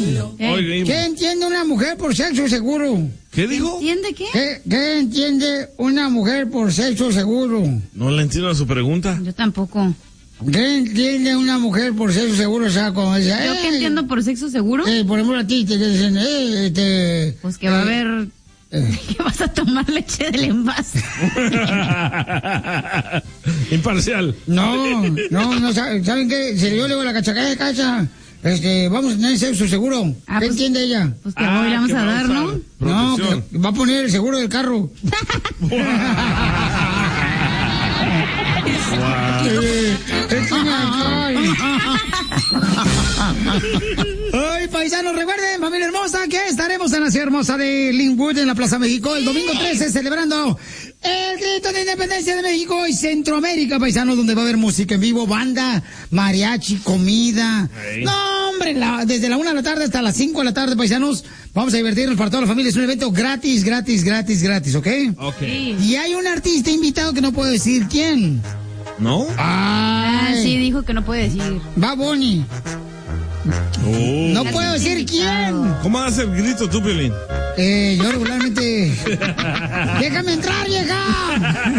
¿Qué entiende una mujer por sexo seguro? ¿Qué dijo? ¿Entiende qué? ¿Qué entiende una mujer por sexo seguro? No le entiendo a su pregunta. Yo tampoco. ¿Qué entiende una mujer por sexo seguro? O sea, como dice, ¿Yo qué entiendo por sexo seguro? Por ejemplo, a ti te dicen, pues que va a haber... que vas a tomar leche del envase. Imparcial. No, ¿saben qué? Si yo le digo a la cachacaya de casa, vamos a tener sexo seguro. ¿Qué entiende ella? Pues que hoy le vamos a dar, ¿no? No, que va a poner el seguro del carro. Ay, paisanos, recuerden, familia hermosa, que estaremos en la ciudad hermosa de Linwood, en la Plaza México, el domingo 13, celebrando el grito de independencia de México y Centroamérica, paisanos, donde va a haber música en vivo, banda, mariachi, comida. No, hombre, desde la 1 de la tarde hasta las 5 de la tarde, paisanos, vamos a divertirnos para toda la familia. Es un evento gratis, ¿ok? Ok. Y hay un artista invitado que no puedo decir quién. ¿No? Sí, dijo que no puede decir. Va Bonnie. No puedo decir quién. ¿Cómo hace el grito tú, Piolín? Yo regularmente... ¡Déjame entrar, vieja!